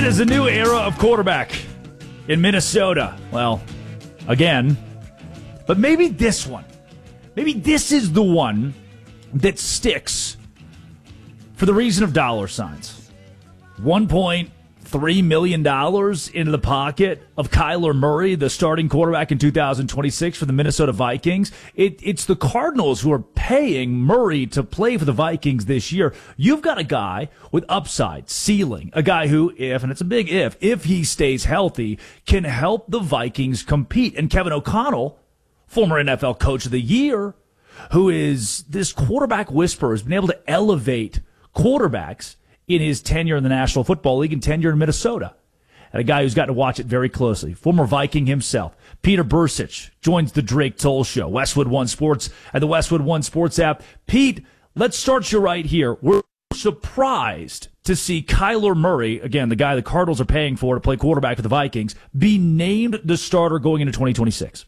is a new era of quarterback in Minnesota. Well, again, but maybe this one. Maybe this is the one that sticks for the reason of dollar signs. $1.3 million into the pocket of Kyler Murray, the starting quarterback in 2026 for the Minnesota Vikings. It's the Cardinals who are paying Murray to play for the Vikings this year. You've got a guy with upside, ceiling, a guy who, and it's a big if he stays healthy, can help the Vikings compete. And Kevin O'Connell, former NFL Coach of the Year, who is this quarterback whisperer, has been able to elevate quarterbacks in his tenure in the National Football League and tenure in Minnesota. And a guy who's gotten to watch it very closely. Former Viking himself, Peter Bursich, joins the Drake Toll Show, Westwood One Sports, and the Westwood One Sports app. Pete, let's start you right here. We're surprised to see Kyler Murray, again, the guy the Cardinals are paying for to play quarterback for the Vikings, be named the starter going into 2026.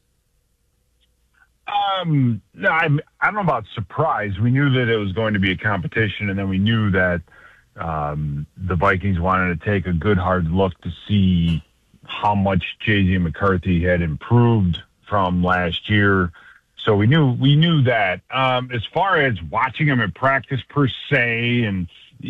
No, I don't know about surprise. We knew that it was going to be a competition, and then we knew that the Vikings wanted to take a good hard look to see how much J.J. McCarthy had improved from last year. So we knew that. As far as watching him in practice per se, and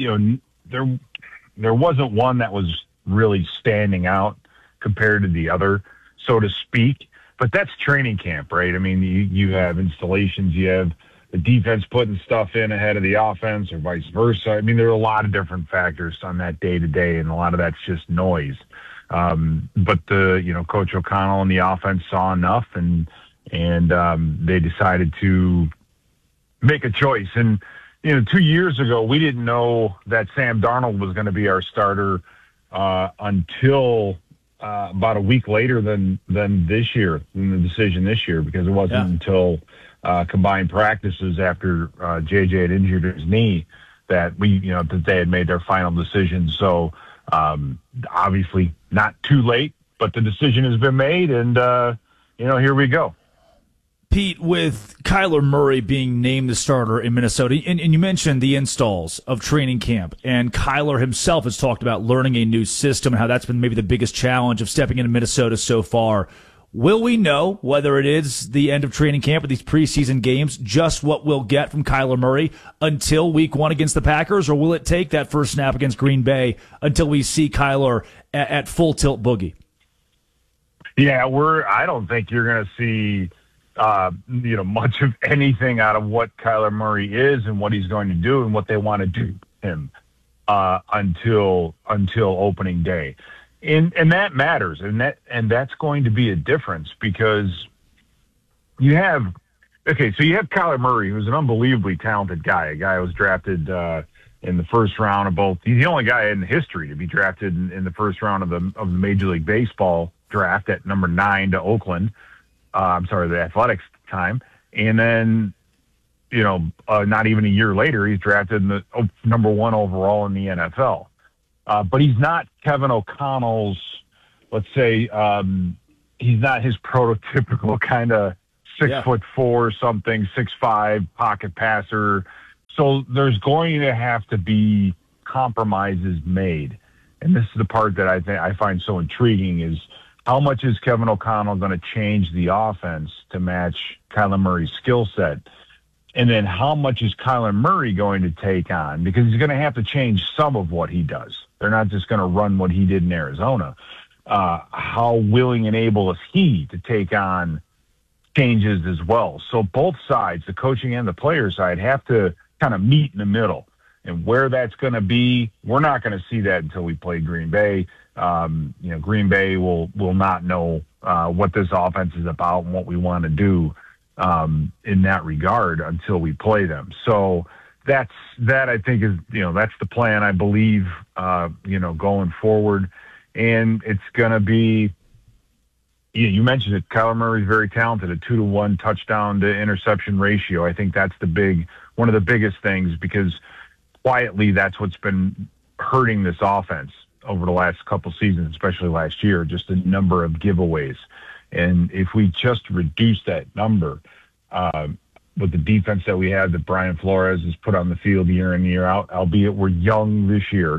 there wasn't one that was really standing out compared to the other, so to speak. But that's training camp, right? I mean, you have installations, you have the defense putting stuff in ahead of the offense or vice versa. I mean, there are a lot of different factors on that day-to-day, and a lot of that's just noise. But Coach O'Connell and the offense saw enough, and they decided to make a choice. And, 2 years ago, we didn't know that Sam Darnold was going to be our starter until about a week later than this year, than the decision this year, because it wasn't until combined practices after JJ had injured his knee that that they had made their final decision. So obviously not too late, but the decision has been made, and here we go. Pete, with Kyler Murray being named the starter in Minnesota, and you mentioned the installs of training camp, and Kyler himself has talked about learning a new system and how that's been maybe the biggest challenge of stepping into Minnesota so far. Will we know whether it is the end of training camp or these preseason games, just what we'll get from Kyler Murray until week 1 against the Packers, or will it take that first snap against Green Bay until we see Kyler at full tilt boogie? Yeah, I don't think you're going to see much of anything out of what Kyler Murray is and what he's going to do and what they want to do to him until opening day. And that matters, and that's going to be a difference, because you have Kyler Murray, who's an unbelievably talented guy, a guy who was drafted in the first round of both. He's the only guy in history to be drafted in the first round of the Major League Baseball draft at number 9 to Oakland. The Athletics time. And then, not even a year later, he's drafted in the number 1 overall in the NFL. But he's not Kevin O'Connell's, let's say, he's not his prototypical kind of 6'4" something, 6'5" pocket passer. So there's going to have to be compromises made. And this is the part that I find so intriguing is, how much is Kevin O'Connell going to change the offense to match Kyler Murray's skill set? And then how much is Kyler Murray going to take on? Because he's going to have to change some of what he does. They're not just going to run what he did in Arizona. How willing and able is he to take on changes as well? So both sides, the coaching and the player side, have to kind of meet in the middle. And where that's going to be, we're not going to see that until we play Green Bay. Green Bay will not know what this offense is about and what we want to do in that regard until we play them. So that I think is, that's the plan, I believe, going forward. And it's going to be, you mentioned it, Kyler Murray is very talented, a 2-to-1 touchdown to interception ratio. I think that's one of the biggest things, because quietly that's what's been hurting this offense over the last couple seasons, especially last year, just the number of giveaways. And if we just reduce that number with the defense that we have, that Brian Flores has put on the field year in, year out, albeit we're young this year,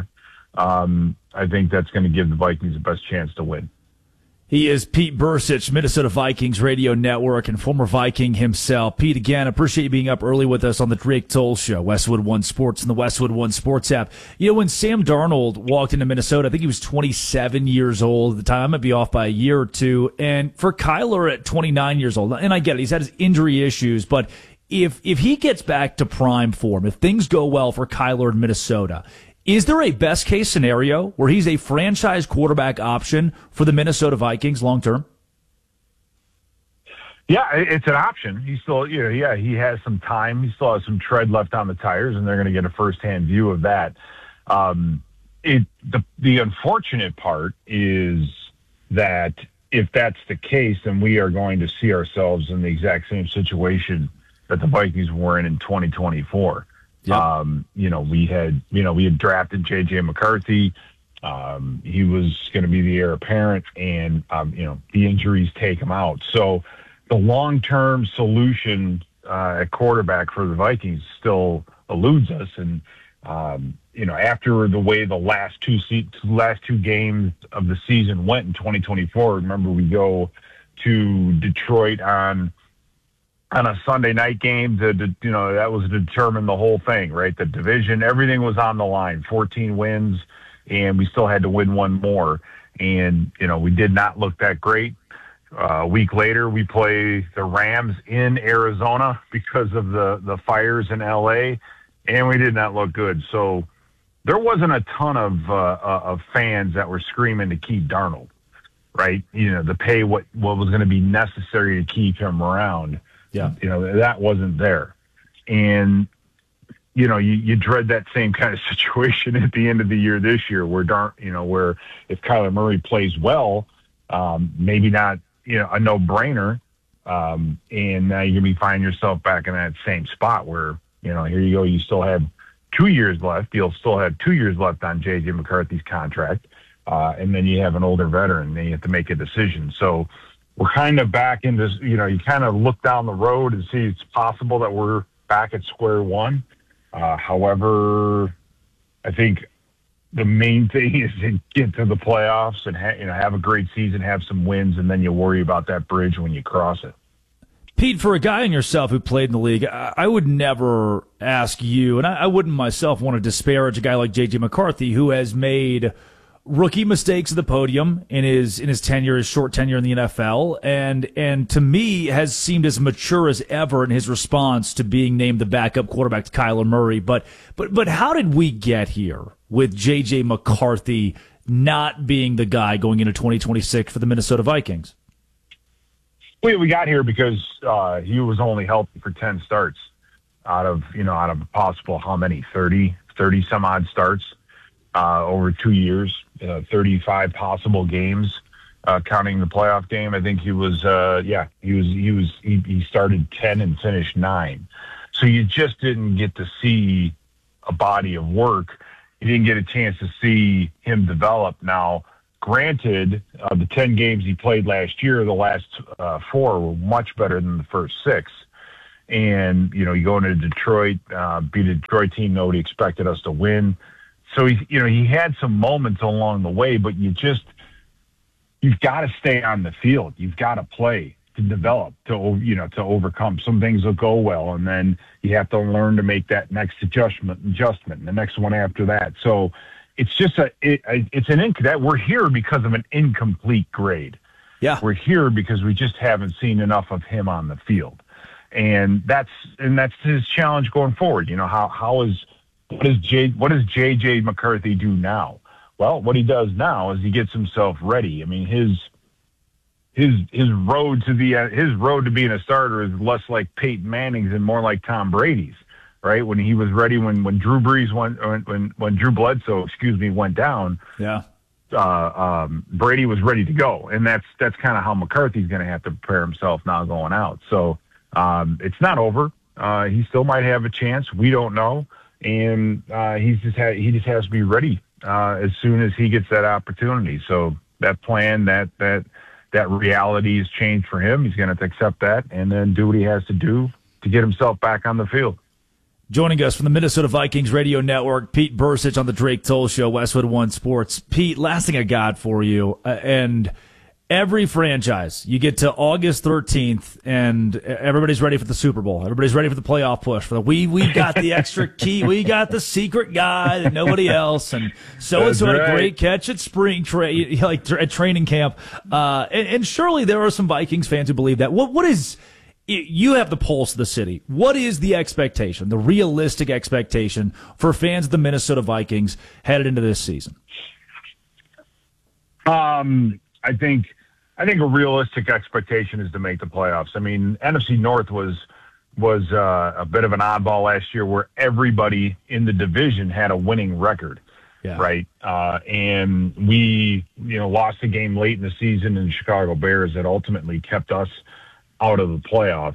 I think that's going to give the Vikings the best chance to win. He is Pete Bercich, Minnesota Vikings Radio Network, and former Viking himself. Pete, again, appreciate you being up early with us on the Drake Toll Show, Westwood One Sports and the Westwood One Sports app. You know, when Sam Darnold walked into Minnesota, I think he was 27 years old at the time. I might be off by a year or two. And for Kyler at 29 years old, and I get it, he's had his injury issues, but if he gets back to prime form, if things go well for Kyler in Minnesota, is there a best case scenario where he's a franchise quarterback option for the Minnesota Vikings long term? Yeah, it's an option. He still, he has some time. He still has some tread left on the tires, and they're going to get a firsthand view of that. The unfortunate part is that if that's the case, then we are going to see ourselves in the exact same situation that the Vikings were in 2024. Yep. We had drafted J.J. McCarthy. He was going to be the heir apparent, and, the injuries take him out. So the long-term solution at quarterback for the Vikings still eludes us. And, after the way the last two games of the season went in 2024, remember we go to Detroit on a Sunday night game that was to determine the whole thing, right? The division, everything was on the line, 14 wins, and we still had to win one more. And, we did not look that great. A week later, we play the Rams in Arizona because of the fires in LA, and we did not look good. So there wasn't a ton of fans that were screaming to keep Darnold, right? To pay what was going to be necessary to keep him around. Yeah, that wasn't there. And, you dread that same kind of situation at the end of the year this year where if Kyler Murray plays well, maybe not, a no-brainer. And now you're going to be finding yourself back in that same spot where, here you go, you still have 2 years left. You'll still have 2 years left on J.J. McCarthy's contract. And then you have an older veteran and you have to make a decision. So, we're kind of back into, you kind of look down the road and see it's possible that we're back at square one. However, I think the main thing is to get to the playoffs and have a great season, have some wins, and then you worry about that bridge when you cross it. Pete, for a guy in yourself who played in the league, I would never ask you, and I wouldn't myself want to disparage a guy like J.J. McCarthy, who has made rookie mistakes at the podium in his short tenure in the NFL, and to me has seemed as mature as ever in his response to being named the backup quarterback to Kyler Murray. But how did we get here with J.J. McCarthy not being the guy going into 2026 for the Minnesota Vikings? We got here because he was only healthy for 10 starts out of a possible how many 30 some odd starts over 2 years. 35 possible games, counting the playoff game. I think he started 10 and finished 9. So you just didn't get to see a body of work. You didn't get a chance to see him develop. Now, granted, the 10 games he played last year, the last 4 were much better than the first 6. And, you go into Detroit, beat a Detroit team nobody expected us to win. So he had some moments along the way, but you've got to stay on the field. You've got to play to develop, to overcome. Some things will go well, and then you have to learn to make that next adjustment, and the next one after that. So it's just we're here because of an incomplete grade. Yeah, we're here because we just haven't seen enough of him on the field, and that's his challenge going forward. What does J.J. McCarthy do now? Well, what he does now is he gets himself ready. I mean, his road to being a starter is less like Peyton Manning's and more like Tom Brady's, right? When he was ready, when Drew Bledsoe, went down. Yeah. Brady was ready to go, and that's kind of how McCarthy's going to have to prepare himself now going out. So it's not over. He still might have a chance. We don't know. And he just has to be ready as soon as he gets that opportunity. So that plan, that reality has changed for him. He's going to have to accept that and then do what he has to do to get himself back on the field. Joining us from the Minnesota Vikings Radio Network, Pete Bercich on the Drake Toll Show, Westwood One Sports. Pete, last thing I got for you, and every franchise, you get to August 13th, and everybody's ready for the Super Bowl. Everybody's ready for the playoff push. We got the extra key. We got the secret guy that nobody else, and so-and-so had a great catch at at training camp. And surely there are some Vikings fans who believe that. What is... You have the pulse of the city. What is the expectation, the realistic expectation for fans of the Minnesota Vikings headed into this season? I think a realistic expectation is to make the playoffs. I mean, NFC North was a bit of an oddball last year where everybody in the division had a winning record. Yeah. Right. And we, lost a game late in the season in the Chicago Bears that ultimately kept us out of the playoffs.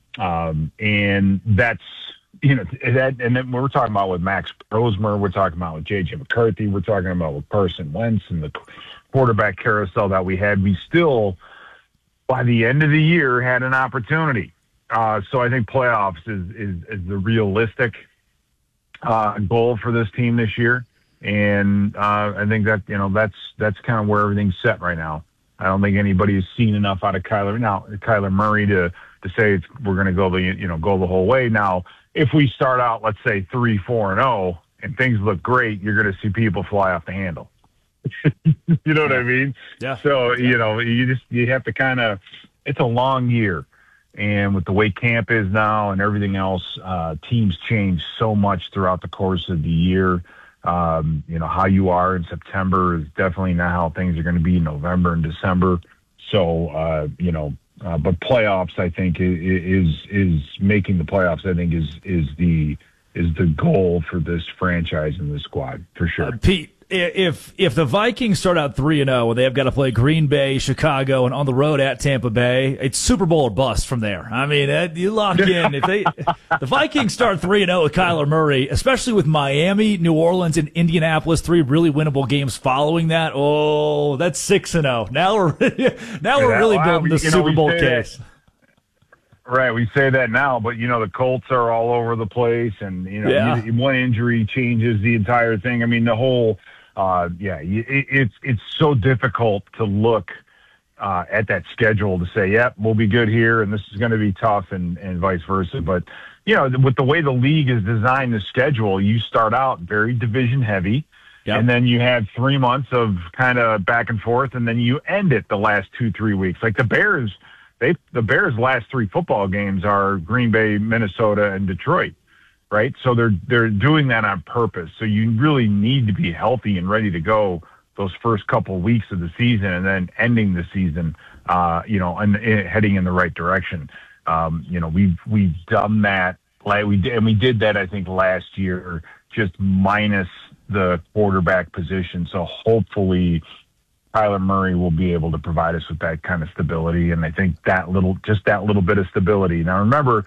And that's, and then we're talking about with Max Rosmer, we're talking about with J.J. McCarthy, we're talking about with Carson Wentz and the quarterback carousel that we had. We still, by the end of the year, had an opportunity. So I think playoffs is the realistic goal for this team this year. And I think that, that's kind of where everything's set right now. I don't think anybody has seen enough out of Kyler Murray to say we're going to go the whole way. Now, if we start out, let's say 3-4-0, and things look great, you're going to see people fly off the handle. You know what I mean? Yeah. So you have to kind of. It's a long year, and with the way camp is now and everything else, teams change so much throughout the course of the year. How you are in September is definitely not how things are going to be in November and December. So, but playoffs, I think is making the playoffs. I think is the goal for this franchise and this squad for sure. Pete, if the Vikings start out 3-0 and they have got to play Green Bay, Chicago, and on the road at Tampa Bay, it's Super Bowl or bust from there. I mean, you lock in. If the Vikings start 3-0 with Kyler Murray, especially with Miami, New Orleans, and Indianapolis, 3 really winnable games following that. Oh, that's 6-0. Now we're really building the Super Bowl case. Right, we say that now, but the Colts are all over the place, and one injury changes the entire thing. I mean, the whole. It's so difficult to look at that schedule to say, yep, we'll be good here, and this is going to be tough, and vice versa. But, with the way the league is designed the schedule, you start out very division heavy, yep. And then you have 3 months of kind of back and forth, and then you end it the last 2-3 weeks. Like the Bears, the Bears' last 3 football games are Green Bay, Minnesota, and Detroit. Right. So they're doing that on purpose. So you really need to be healthy and ready to go those first couple of weeks of the season, and then ending the season, and heading in the right direction. We've done that. We did that, I think, last year, just minus the quarterback position. So hopefully Kyler Murray will be able to provide us with that kind of stability. And I think that little bit of stability. Now, remember,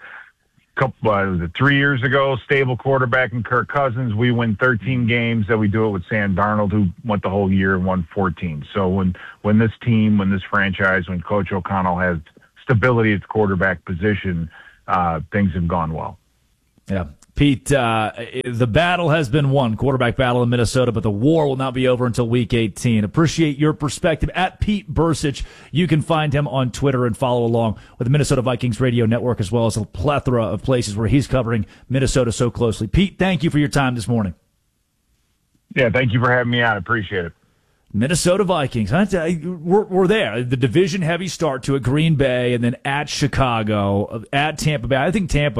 3 years ago, stable quarterback in Kirk Cousins. We win 13 games. Then we do it with Sam Darnold, who went the whole year and won 14. So when this franchise, when Coach O'Connell has stability at the quarterback position, things have gone well. Yeah. Pete, the battle has been won, quarterback battle in Minnesota, but the war will not be over until Week 18. Appreciate your perspective. At Pete Bercich, you can find him on Twitter and follow along with the Minnesota Vikings Radio Network, as well as a plethora of places where he's covering Minnesota so closely. Pete, thank you for your time this morning. Yeah, thank you for having me on. I appreciate it. Minnesota Vikings. We're there. The division-heavy start to it. Green Bay, and then at Chicago, at Tampa Bay. I think Tampa,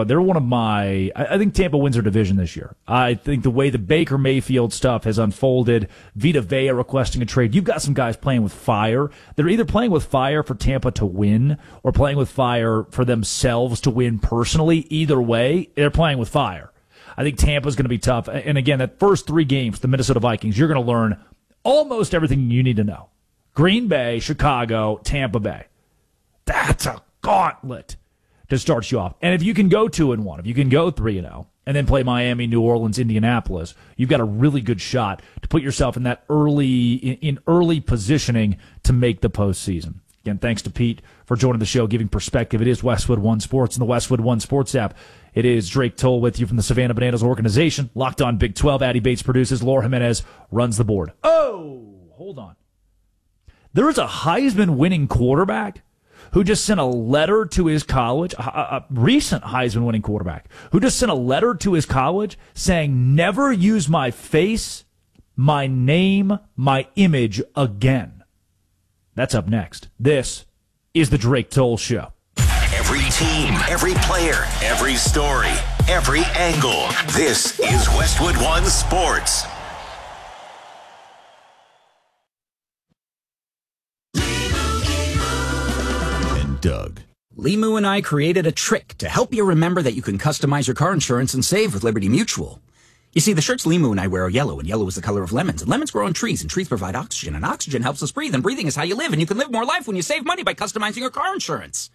I think Tampa wins their division this year. I think the way the Baker Mayfield stuff has unfolded, Vita Vea requesting a trade, you've got some guys playing with fire. They're either playing with fire for Tampa to win or playing with fire for themselves to win personally. Either way, they're playing with fire. I think Tampa's going to be tough. And again, that first 3 games, the Minnesota Vikings, you're going to learn almost everything you need to know. Green Bay, Chicago, Tampa Bay. That's a gauntlet to start you off. And if you can go 2-1, if you can go 3-0, and then play Miami, New Orleans, Indianapolis, you've got a really good shot to put yourself in that early positioning to make the postseason. Again, thanks to Pete for joining the show, giving perspective. It is Westwood One Sports and the Westwood One Sports app. It is Drake Toll with you from the Savannah Bananas organization. Locked on Big 12. Addie Bates produces. Laura Jimenez runs the board. Oh, hold on. There is a Heisman-winning quarterback who just sent a letter to his college, a recent Heisman-winning quarterback, who just sent a letter to his college saying, never use my face, my name, my image again. That's up next. This is the Drake Toll Show. Every team, every player, every story, every angle. This is Westwood One Sports. And Doug. Limu and I created a trick to help you remember that you can customize your car insurance and save with Liberty Mutual. You see, the shirts Limu and I wear are yellow, and yellow is the color of lemons. And lemons grow on trees, and trees provide oxygen. And oxygen helps us breathe, and breathing is how you live. And you can live more life when you save money by customizing your car insurance.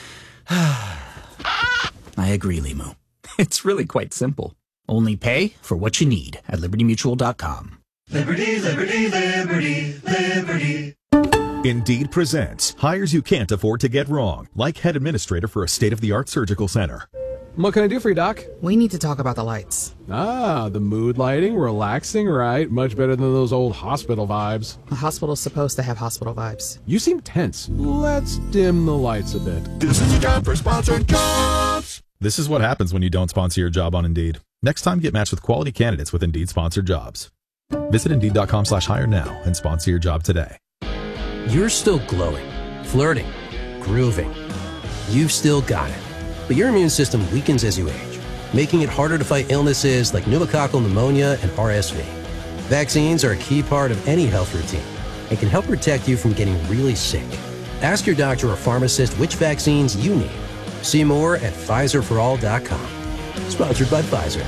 I agree, Limu. It's really quite simple. Only pay for what you need at LibertyMutual.com. Liberty, liberty, liberty, liberty. Indeed presents hires you can't afford to get wrong, like head administrator for a state-of-the-art surgical center. What can I do for you, Doc? We need to talk about the lights. Ah, the mood lighting, relaxing, right? Much better than those old hospital vibes. A hospital's supposed to have hospital vibes. You seem tense. Let's dim the lights a bit. This is a job for sponsored jobs. This is what happens when you don't sponsor your job on Indeed. Next time, get matched with quality candidates with Indeed sponsored jobs. Visit Indeed.com/hire now and sponsor your job today. You're still glowing, flirting, grooving. You've still got it. But your immune system weakens as you age, making it harder to fight illnesses like pneumococcal pneumonia and RSV. Vaccines are a key part of any health routine and can help protect you from getting really sick. Ask your doctor or pharmacist which vaccines you need. See more at PfizerForAll.com. Sponsored by Pfizer.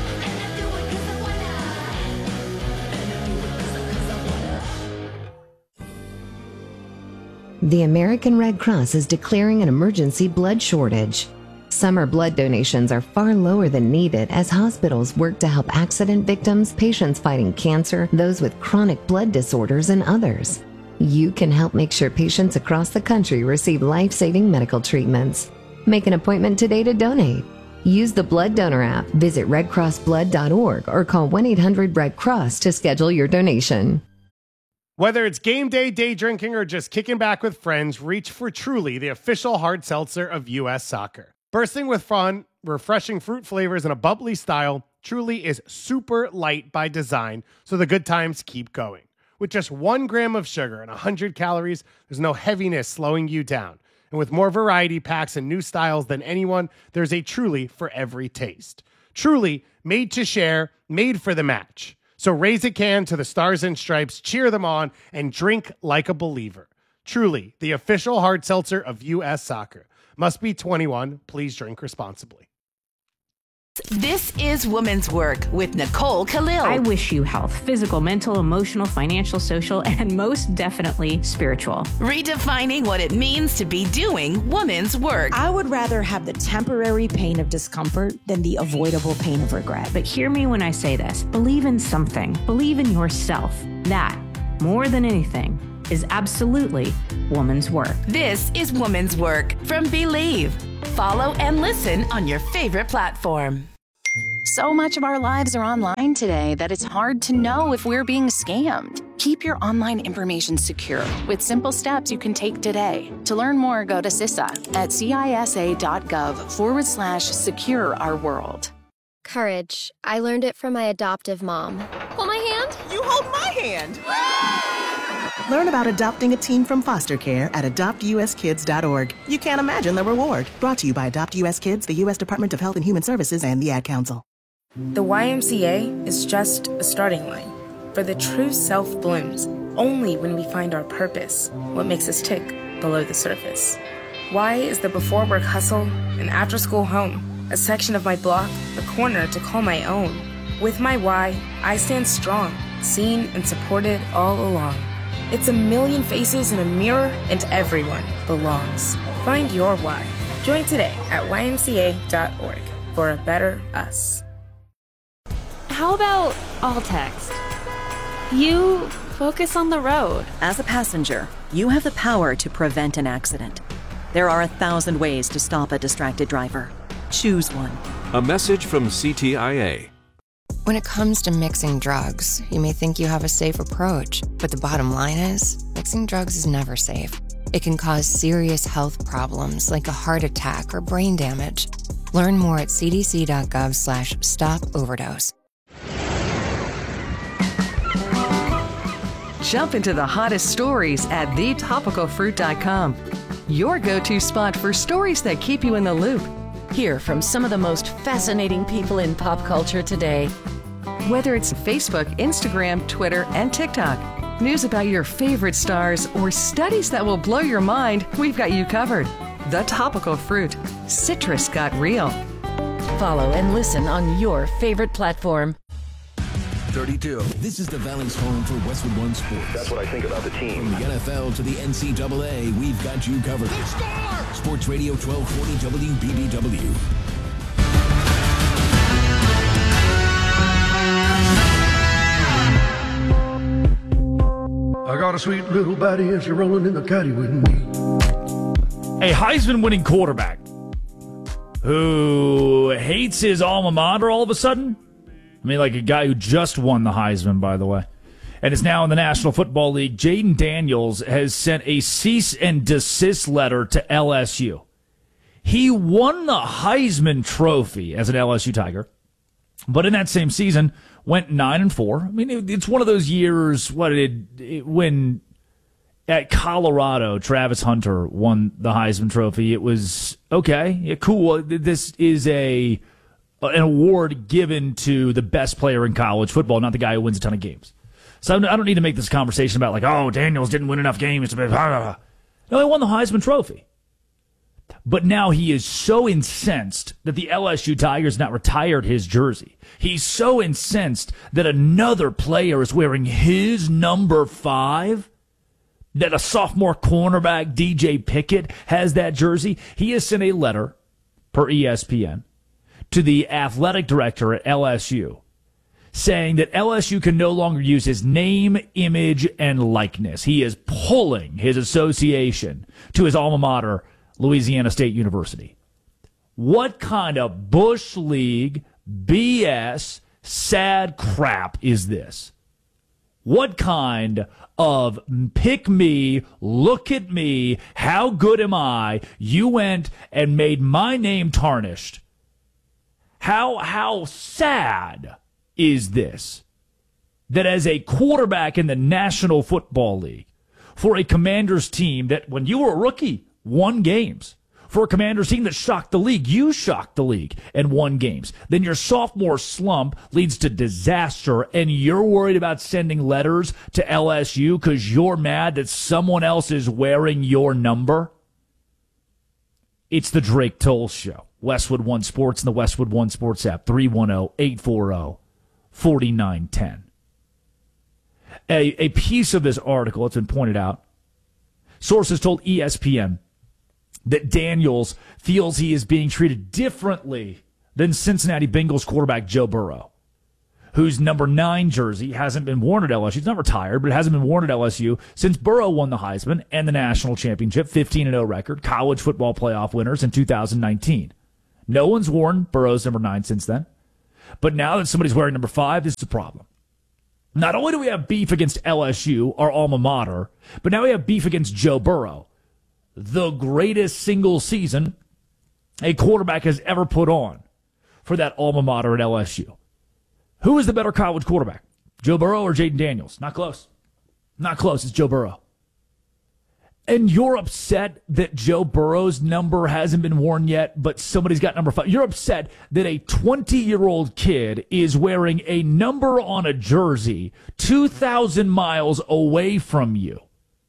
The American Red Cross is declaring an emergency blood shortage. Summer blood donations are far lower than needed as hospitals work to help accident victims, patients fighting cancer, those with chronic blood disorders, and others. You can help make sure patients across the country receive life-saving medical treatments. Make an appointment today to donate. Use the Blood Donor app, visit redcrossblood.org, or call 1-800-RED-CROSS to schedule your donation. Whether it's game day, day drinking, or just kicking back with friends, reach for Truly, the official hard seltzer of U.S. Soccer. Bursting with fun, refreshing fruit flavors, and a bubbly style, Truly is super light by design, so the good times keep going. With just 1 gram of sugar and 100 calories, there's no heaviness slowing you down. And with more variety packs and new styles than anyone, there's a Truly for every taste. Truly, made to share, made for the match. So raise a can to the Stars and Stripes, cheer them on, and drink like a believer. Truly, the official hard seltzer of U.S. Soccer. Must be 21. Please drink responsibly. This is Women's Work with Nicole Khalil. I wish you health, physical, mental, emotional, financial, social, and most definitely spiritual. Redefining what it means to be doing women's work. I would rather have the temporary pain of discomfort than the avoidable pain of regret. But hear me when I say this. Believe in something. Believe in yourself. That, more than anything, is absolutely woman's work. This is Woman's Work from Believe. Follow and listen on your favorite platform. So much of our lives are online today that it's hard to know if we're being scammed. Keep your online information secure with simple steps you can take today. To learn more, go to CISA at CISA.gov/secure our world. Courage. I learned it from my adoptive mom. Hold my hand. You hold my hand. Learn about adopting a teen from foster care at adoptuskids.org. You can't imagine the reward. Brought to you by Adopt US Kids, the U.S. Department of Health and Human Services, and the Ad Council. The YMCA is just a starting line. For the true self blooms only when we find our purpose, what makes us tick below the surface. Y is the before work hustle, an after school home, a section of my block, a corner to call my own. With my Y, I stand strong, seen and supported all along. It's a million faces in a mirror, and everyone belongs. Find your why. Join today at ymca.org for a better us. How about all text? You Focus on the road. As a passenger, you have the power to prevent an accident. There are 1,000 ways to stop a distracted driver. Choose one. A message from CTIA. When it comes to mixing drugs, you may think you have a safe approach, but the bottom line is, mixing drugs is never safe. It can cause serious health problems like a heart attack or brain damage. Learn more at cdc.gov/stop-overdose. Jump into the hottest stories at thetopicalfruit.com. Your go-to spot for stories that keep you in the loop. Hear from some of the most fascinating people in pop culture today. Whether it's Facebook, Instagram, Twitter, and TikTok, news about your favorite stars, or studies that will blow your mind, we've got you covered. The Topical Fruit. Citrus got real. Follow and listen on your favorite platform. 32. This is the Valley's home for Westwood One Sports. That's what I think about the team. From the NFL to the NCAA, we've got you covered. Sports Radio 1240 WBBW. I got a sweet little baddie and she's rolling in the caddy with me. A Heisman-winning quarterback who hates his alma mater all of a sudden. I mean, like a guy who just won the Heisman, by the way, and is now in the National Football League. Jayden Daniels has sent a cease and desist letter to LSU. He won the Heisman Trophy as an LSU Tiger, but in that same season went 9-4. I mean, it's one of those years when at Colorado, Travis Hunter won the Heisman Trophy. It was okay, yeah, cool. This is an award given to the best player in college football, not the guy who wins a ton of games. So I don't need to make this conversation about like, oh, Daniels didn't win enough games. No, he won the Heisman Trophy. But now he is so incensed that the LSU Tigers not retired his jersey. He's so incensed that another player is wearing his number 5, that a sophomore cornerback, DJ Pickett, has that jersey. He has sent a letter, per ESPN, to the athletic director at LSU, saying that LSU can no longer use his name, image, and likeness. He is pulling his association to his alma mater, Louisiana State University. What kind of Bush League BS sad crap is this? What kind of pick me, look at me, how good am I? You went and made my name tarnished. How sad is this? That as a quarterback in the National Football League, for a Commanders team that when you were a rookie, won games. For a Commanders team that shocked the league, you shocked the league and won games. Then your sophomore slump leads to disaster, and you're worried about sending letters to LSU because you're mad that someone else is wearing your number? It's the Drake Toll Show. Westwood One Sports and the Westwood One Sports app, 310-840-4910. A piece of this article, it's been pointed out, sources told ESPN that Daniels feels he is being treated differently than Cincinnati Bengals quarterback Joe Burrow, whose number 9 jersey hasn't been worn at LSU. He's not retired, but it hasn't been worn at LSU since Burrow won the Heisman and the national championship, 15-0 record, college football playoff winners in 2019. No one's worn Burrow's number 9 since then. But now that somebody's wearing number 5, this is a problem. Not only do we have beef against LSU, our alma mater, but now we have beef against Joe Burrow, the greatest single season a quarterback has ever put on for that alma mater at LSU. Who is the better college quarterback, Joe Burrow or Jayden Daniels? Not close. Not close. It's Joe Burrow. And you're upset that Joe Burrow's number hasn't been worn yet, but somebody's got number 5. You're upset that a 20-year-old kid is wearing a number on a jersey 2,000 miles away from you.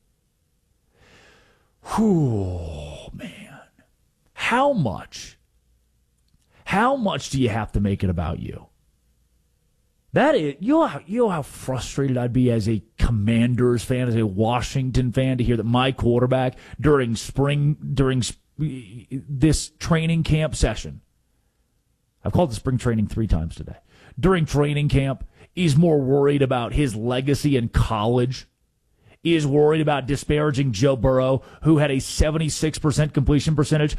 Whew, man. How much do you have to make it about you? That is, you know how frustrated I'd be as a Commanders fan, as a Washington fan, to hear that my quarterback during this training camp session, I've called it spring training 3 times today, during training camp is more worried about his legacy in college, is worried about disparaging Joe Burrow, who had a 76% completion percentage,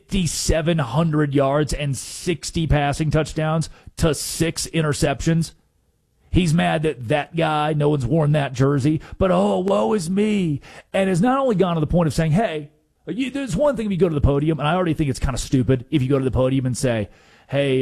5,700 yards, and 60 passing touchdowns to 6 interceptions. He's mad that guy, no one's worn that jersey, but woe is me. And has not only gone to the point of saying, hey, there's one thing if you go to the podium, and I already think it's kind of stupid if you go to the podium and say, hey,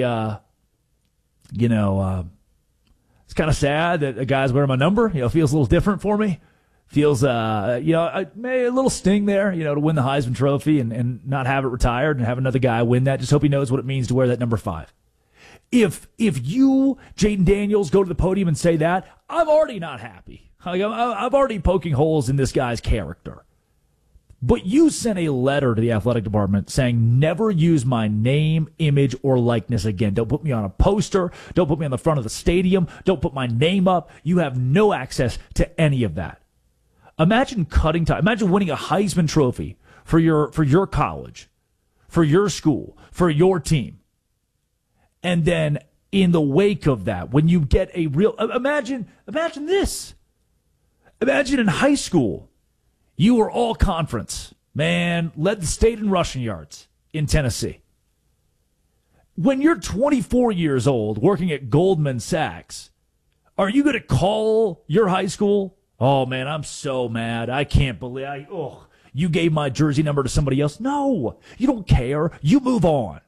it's kind of sad that a guy's wearing my number. Feels a little different for me. Feels, maybe a little sting there, to win the Heisman Trophy and not have it retired and have another guy win that. Just hope he knows what it means to wear that number 5. If you, Jayden Daniels, go to the podium and say that, I'm already not happy. I'm already poking holes in this guy's character. But you sent a letter to the athletic department saying, never use my name, image, or likeness again. Don't put me on a poster. Don't put me on the front of the stadium. Don't put my name up. You have no access to any of that. Imagine cutting time. Imagine winning a Heisman Trophy for your college, for your school, for your team. And then in the wake of that, when you get a real, imagine this. Imagine in high school, you were all conference. Man, led the state in rushing yards in Tennessee. When you're 24 years old working at Goldman Sachs, are you going to call your high school? Oh, man, I'm so mad. I can't believe you gave my jersey number to somebody else. No, you don't care. You move on.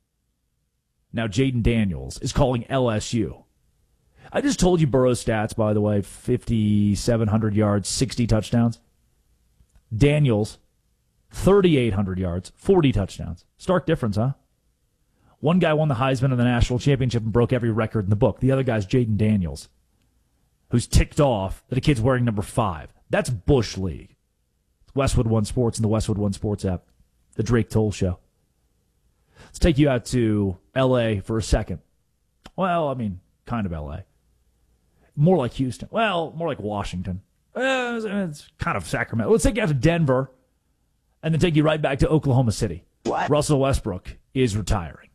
Now, Jayden Daniels is calling LSU. I just told you Burrow's stats, by the way, 5,700 yards, 60 touchdowns. Daniels, 3,800 yards, 40 touchdowns. Stark difference, huh? One guy won the Heisman and the national championship and broke every record in the book. The other guy's Jayden Daniels, who's ticked off that a kid's wearing number 5. That's Bush League. It's Westwood One Sports and the Westwood One Sports app. The Drake Toll Show. Let's take you out to L.A. for a second. Well, I mean, kind of L.A. More like Houston. Well, more like Washington. It's kind of Sacramento. Let's take you out to Denver and then take you right back to Oklahoma City. What? Russell Westbrook is retiring.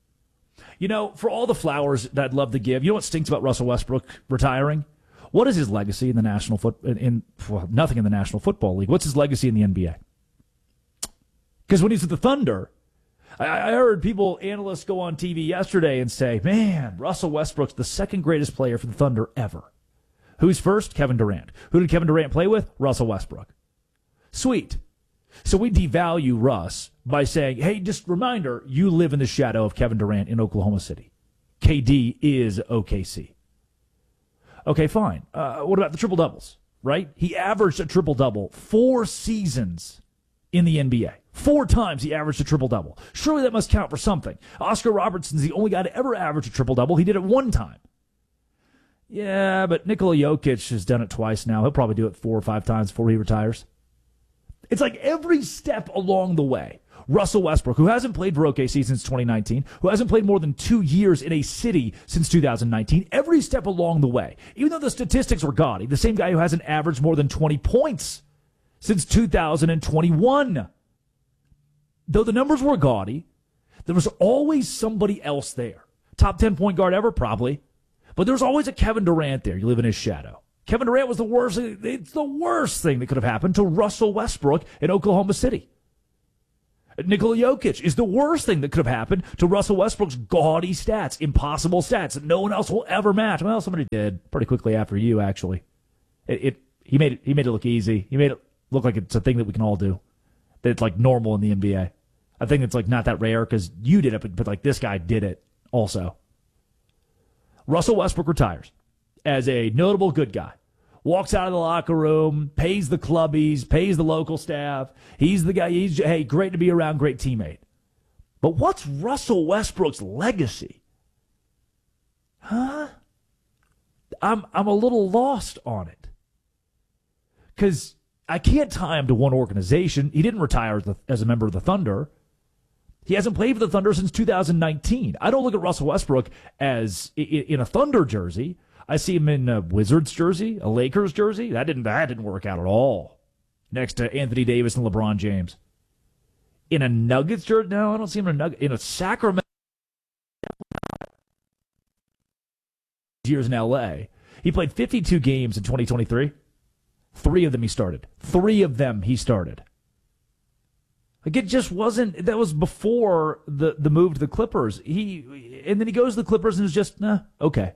For all the flowers that I'd love to give, you know what stinks about Russell Westbrook retiring? What is his legacy in the National nothing in the National Football League. What's his legacy in the NBA? Because when he's with the Thunder, I heard analysts go on TV yesterday and say, man, Russell Westbrook's the second greatest player for the Thunder ever. Who's first? Kevin Durant. Who did Kevin Durant play with? Russell Westbrook. Sweet. So we devalue Russ by saying, hey, just reminder, you live in the shadow of Kevin Durant in Oklahoma City. KD is OKC. Okay, fine. What about the triple-doubles, right? He averaged a triple-double 4 seasons in the NBA. 4 times he averaged a triple-double. Surely that must count for something. Oscar Robertson's the only guy to ever average a triple-double. He did it 1 time. Yeah, but Nikola Jokic has done it twice now. He'll probably do it 4 or 5 times before he retires. It's like every step along the way, Russell Westbrook, who hasn't played for OKC since 2019, who hasn't played more than 2 years in a city since 2019, every step along the way, even though the statistics were gaudy, the same guy who hasn't averaged more than 20 points since 2021. Though the numbers were gaudy, there was always somebody else there. Top 10 point guard ever? Probably. But there's always a Kevin Durant there. You live in his shadow. Kevin Durant was the worst. It's the worst thing that could have happened to Russell Westbrook in Oklahoma City. Nikola Jokic is the worst thing that could have happened to Russell Westbrook's gaudy stats, impossible stats that no one else will ever match. Well, somebody did pretty quickly after you, actually. He made it look easy. He made it look like it's a thing that we can all do. That it's like normal in the NBA. I think it's like not that rare because you did it, but like this guy did it also. Russell Westbrook retires as a notable good guy. Walks out of the locker room, pays the clubbies, pays the local staff. He's the guy, hey, great to be around, great teammate. But what's Russell Westbrook's legacy? Huh? I'm a little lost on it. Because I can't tie him to one organization. He didn't retire as a member of the Thunder. He hasn't played for the Thunder since 2019. I don't look at Russell Westbrook as in a Thunder jersey. I see him in a Wizards jersey, a Lakers jersey. That didn't work out at all. Next to Anthony Davis and LeBron James. In a Nuggets jersey? No, I don't see him in a Sacramento. years in L.A. He played 52 games in 2023. 3 of them he started. 3 of them he started. Like, it just wasn't, that was before the move to the Clippers. And then he goes to the Clippers and is just, okay.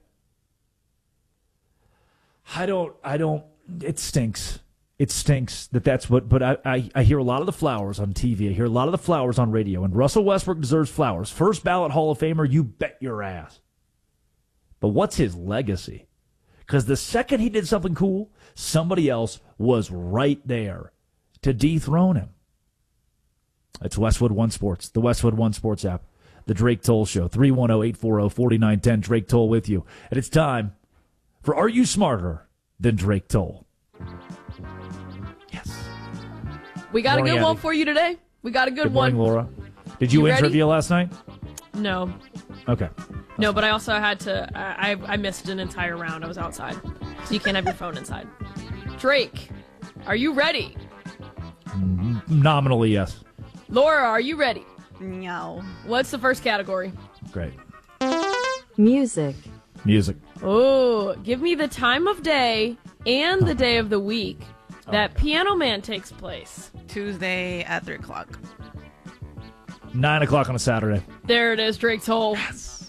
It stinks. It stinks that's what, but I hear a lot of the flowers on TV. I hear a lot of the flowers on radio, and Russell Westbrook deserves flowers. First ballot Hall of Famer, you bet your ass. But what's his legacy? Because the second he did something cool, somebody else was right there to dethrone him. It's Westwood One Sports, the Westwood One Sports app, the Drake Toll Show, 310-840-4910, Drake Toll with you. And it's time for Are You Smarter Than Drake Toll? Yes. We got a good one for you today. We got a good morning, one. Laura. Did you win ready? trivia last night? No. Okay. No, but I also had to, I missed an entire round. I was outside. So you can't have your phone inside. Drake, are you ready? Nominally, yes. Laura, are you ready? No. What's the first category? Great. Music. Music. Oh, give me the time of day and the day of the week that Piano Man takes place. Tuesday at 3 o'clock. 9 o'clock on a Saturday. There it is, Drake's Hole. Yes.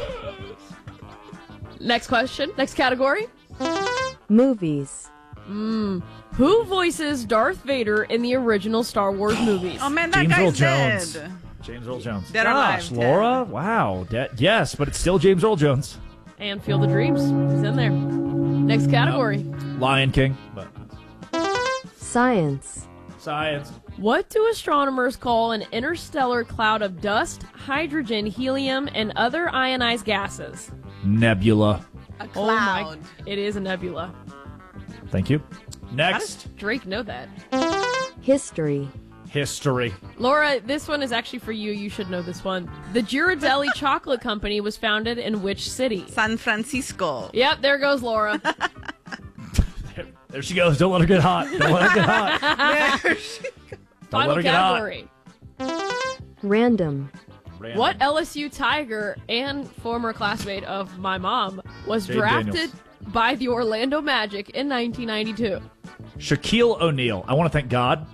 Next question. Next category. Movies. Who voices Darth Vader in the original Star Wars movies? Oh, man, that James Earl guy's Jones. dead. James Earl Jones. Dead or Gosh, alive, Laura. Wow. Yes, but it's still James Earl Jones. And Field of Dreams. He's in there. Next category. Lion King. But Science. Science. What do astronomers call an interstellar cloud of dust, hydrogen, helium, and other ionized gases? Nebula. A cloud. It is a nebula. Thank you. How Next. does Drake know that? History. History. Laura, this one is actually for you. You should know this one. The Ghirardelli Chocolate Company was founded in which city? San Francisco. Yep, there goes Laura. There she goes. Don't let her get hot. Don't let her get hot. There she goes. Final category. Random. What LSU Tiger and former classmate of my mom was Jade drafted Daniels. by the Orlando Magic in 1992? Shaquille O'Neal. I want to thank God.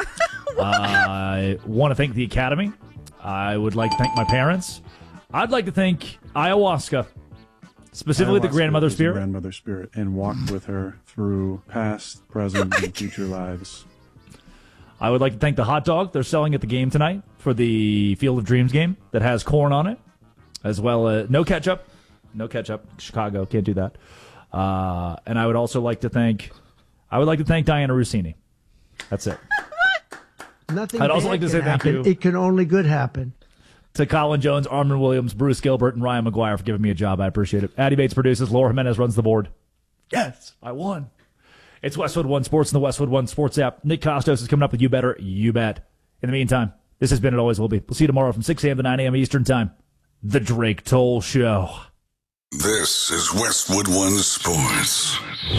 I want to thank the Academy. I would like to thank my parents. I'd like to thank ayahuasca, specifically the grandmother spirit. Grandmother spirit, and walked with her through past, present, and future lives. I would like to thank the hot dog they're selling at the game tonight for the Field of Dreams game that has corn on it, as well as no ketchup. No ketchup. Chicago can't do that. And I would also like to thank. I would like to thank Diana Rossini. That's it. Nothing. I'd also bad like to can say thank happen. you. It can only good happen. To Colin Jones, Armin Williams, Bruce Gilbert, and Ryan McGuire for giving me a job. I appreciate it. Addie Bates produces. Laura Jimenez runs the board. Yes, I won. It's Westwood One Sports and the Westwood One Sports app. Nick Costos is coming up with You Better, You Bet. In the meantime, this has been It Always Will Be. We'll see you tomorrow from 6 a.m. to 9 a.m. Eastern Time. The Drake Toll Show. This is Westwood One Sports.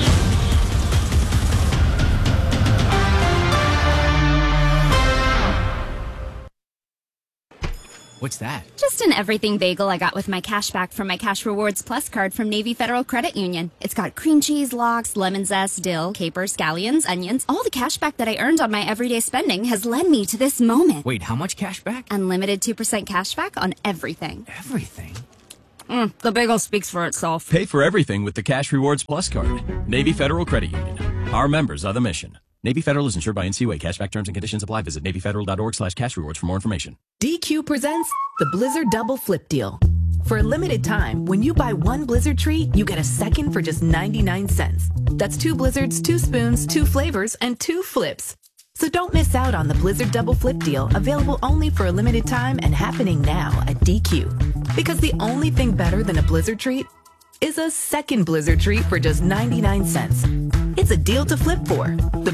What's that? Just an everything bagel I got with my cash back from my Cash Rewards Plus card from Navy Federal Credit Union. It's got cream cheese, lox, lemon zest, dill, capers, scallions, onions. All the cash back that I earned on my everyday spending has led me to this moment. Wait, how much cash back? Unlimited 2% cash back on everything. Everything? The bagel speaks for itself. Pay for everything with the Cash Rewards Plus card. Navy Federal Credit Union. Our members are the mission. Navy Federal is insured by NCUA. Cashback terms and conditions apply. Visit NavyFederal.org/cashrewards for more information. DQ presents the Blizzard Double Flip Deal. For a limited time, when you buy one Blizzard treat, you get a second for just 99 cents. That's 2 Blizzards, 2 spoons, 2 flavors, and 2 flips. So don't miss out on the Blizzard Double Flip Deal, available only for a limited time and happening now at DQ. Because the only thing better than a Blizzard treat is a second Blizzard treat for just 99 cents. It's a deal to flip for. The